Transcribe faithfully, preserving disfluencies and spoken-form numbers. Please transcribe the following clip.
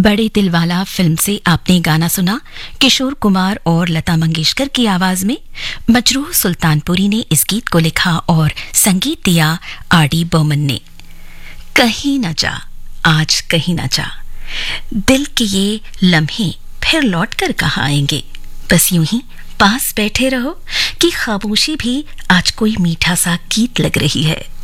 बड़े दिलवाला फिल्म से आपने गाना सुना किशोर कुमार और लता मंगेशकर की आवाज में। मजरूह सुल्तानपुरी ने इस गीत को लिखा और संगीत दिया आर डी बर्मन ने। कहीं न जा, आज कहीं न जा, दिल के ये लम्हे फिर लौट कर कहाँ आएंगे। बस यूं ही पास बैठे रहो कि खामोशी भी आज कोई मीठा सा गीत लग रही है।